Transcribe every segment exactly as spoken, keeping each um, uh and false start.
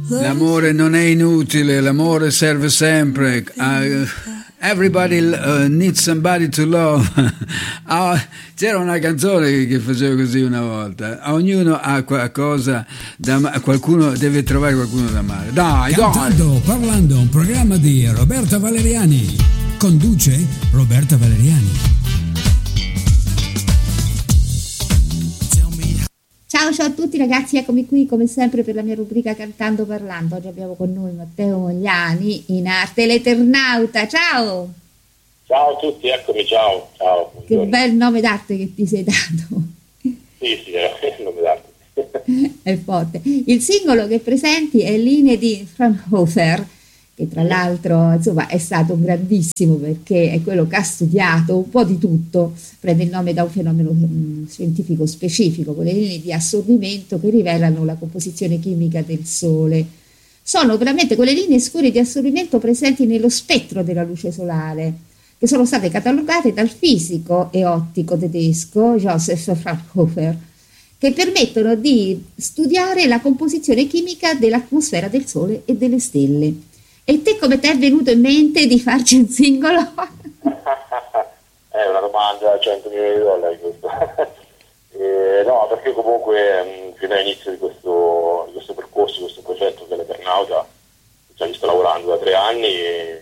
L'amore non è inutile, l'amore serve sempre. Uh, everybody uh, needs somebody to love. uh, c'era una canzone che faceva così una volta. Ognuno ha qualcosa da qualcuno deve trovare qualcuno da amare. Dai, Cantando, dai. Parlando, un programma di Roberta Valeriani. Conduce Roberta Valeriani. Ciao ciao a tutti ragazzi, eccomi qui come sempre per la mia rubrica Cantando Parlando. Oggi abbiamo con noi Matteo Mogliani, in arte l'Eternauta. Ciao! Ciao a tutti, eccomi, ciao, ciao. Che buongiorno. Bel nome d'arte che ti sei dato. Sì, sì, è il nome d'arte. È forte. Il singolo che presenti è Linee di Fraunhofer, che tra l'altro insomma è stato un grandissimo perché è quello che ha studiato un po' di tutto, prende il nome da un fenomeno mh, scientifico specifico, quelle linee di assorbimento che rivelano la composizione chimica del Sole. Sono veramente quelle linee scure di assorbimento presenti nello spettro della luce solare, che sono state catalogate dal fisico e ottico tedesco Joseph Fraunhofer, che permettono di studiare la composizione chimica dell'atmosfera del Sole e delle stelle. E te come ti è venuto in mente di farci un singolo? È una domanda a cento milioni di dollari questa. eh, no, perché comunque mh, fino all'inizio di questo, di questo percorso, di questo progetto che è l'Eternauta, cioè, sto lavorando da tre anni e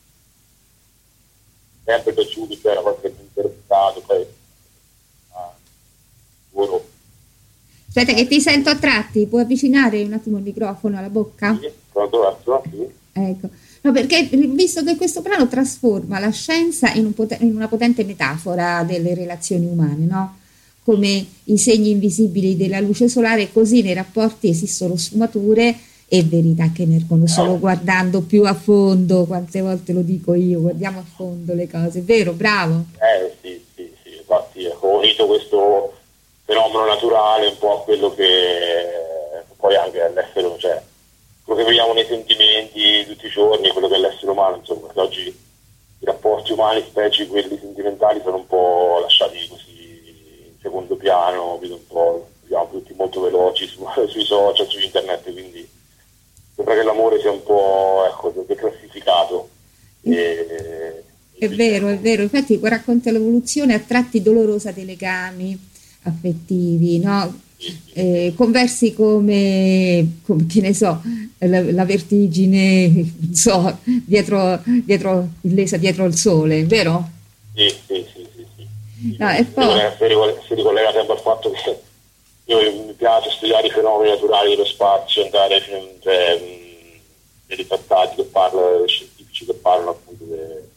sempre piaciuto, era qualche interessato, poi ah, lavoro. Aspetta che ti sento a tratti, puoi avvicinare un attimo il microfono alla bocca? Sì, pronto, verso, sì. Ecco, no, perché visto che questo brano trasforma la scienza in, un pot- in una potente metafora delle relazioni umane, no? Come i segni invisibili della luce solare, così nei rapporti esistono sfumature e verità che emergono solo guardando più a fondo. Quante volte lo dico io, guardiamo a fondo le cose, vero? Bravo? Eh sì, sì, sì, infatti ho unito questo fenomeno naturale un po' a quello che poi anche all'essere, cioè quello che vediamo nei sentimenti tutti i giorni, quello che è l'essere umano, insomma, che oggi i rapporti umani, specie quelli sentimentali, sono un po' lasciati così in secondo piano, vedo un po', vediamo tutti molto veloci su, sui social, su internet, quindi sembra che l'amore sia un po', ecco, declassificato. E, è vero, è vero, infatti racconta l'evoluzione a tratti dolorosa dei legami affettivi, no? Eh, conversi come, come, che ne so, la, la vertigine, non so, dietro, dietro illesa dietro il sole, vero? Sì, sì, sì, sì, sì. No, è forte. Si ricollega, si ricollega sempre al fatto che io mi piace studiare i fenomeni naturali dello spazio, andare cioè, dei trattati che parlano, dei scientifici che parlano appunto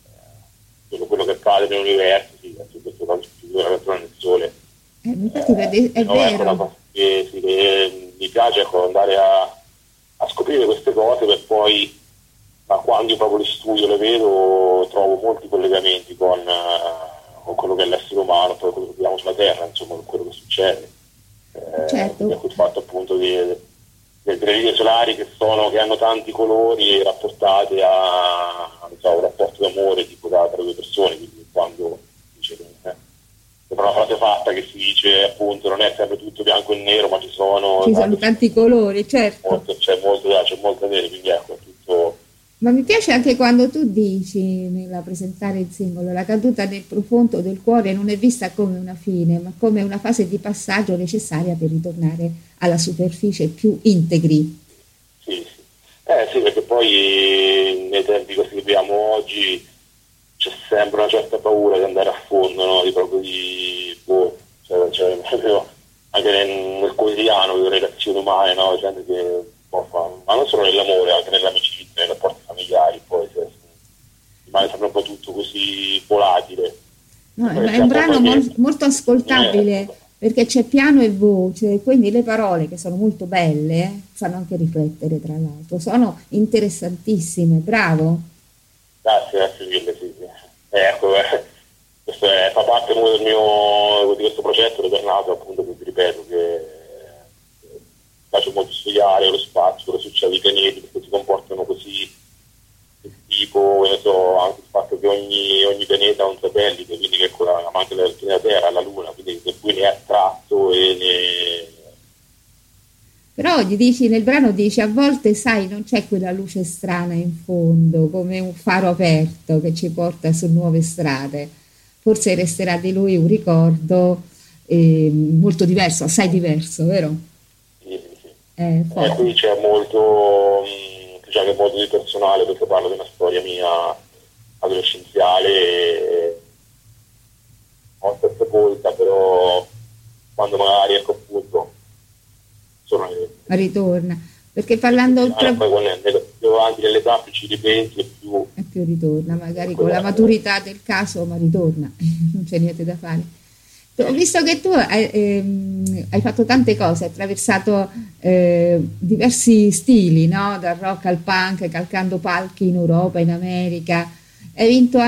di quello che accade nell'universo, sì, su questo caso la ragione del sole. Eh, infatti è, è no, vero. Ecco, che, sì, che mi piace ecco, andare a, a scoprire queste cose per poi, ma quando io proprio le studio, le vedo, trovo molti collegamenti con, uh, con quello che è l'essere umano, poi quello che vediamo sulla Terra, insomma, con quello che succede. Eh, certo. Ecco il fatto appunto di, delle linee solari che, sono, che hanno tanti colori rapportate a, so, un rapporto d'amore tipo da, tra due persone, quindi quando dice eh, sembra una frase fatta che si dice appunto non è sempre tutto bianco e nero, ma ci sono ci sono tanti colori, certo, molto, c'è molto c'è molto nero, quindi ecco è tutto. Ma mi piace anche quando tu dici nella presentare il singolo la caduta nel profondo del cuore non è vista come una fine ma come una fase di passaggio necessaria per ritornare alla superficie più integri. Sì, sì. Eh sì, perché poi nei tempi che viviamo oggi c'è sempre una certa paura di andare a fondo, no? Di proprio di boh, cioè, cioè, anche nel, nel quotidiano, nelle relazioni umane, no? Gente che può fare, ma non solo nell'amore, anche nell'amicizia, nei rapporti familiari, poi cioè, rimane sempre un po' tutto così volatile. No, è un brano mol, molto ascoltabile eh, perché c'è piano e voce, quindi le parole che sono molto belle fanno anche riflettere, tra l'altro, sono interessantissime, bravo. Grazie, grazie mille, sì, sì. Eh, ecco, eh, questo è, fa parte del mio, di questo progetto l'Eternauta, appunto, che vi ripeto, che eh, faccio molto studiare lo spazio, cosa succede ai pianeti, perché si comportano così, tipo, ne so, anche il fatto che ogni, ogni pianeta ha un satellite, quindi che la, anche la, la Terra, la Luna, quindi per cui ne è attratto e ne... Però gli dici, nel brano dici, a volte sai non c'è quella luce strana in fondo, come un faro aperto che ci porta su nuove strade. Forse resterà di lui un ricordo eh, molto diverso, assai diverso, vero? Sì, sì, sì. Eh, Eh, qui c'è molto, mh, c'è anche molto di personale, perché parlo di una storia mia adolescenziale, e morta e sepolta, però quando magari ecco appunto sono ritorna, perché parlando eh, poi quando più avanti nell'età più ci ripensi e più, e più ritorna, magari con la maturità del caso, ma ritorna, non c'è niente da fare. Ho visto che tu hai, ehm, hai fatto tante cose, hai attraversato eh, diversi stili, no? Dal rock al punk, calcando palchi in Europa, in America, hai vinto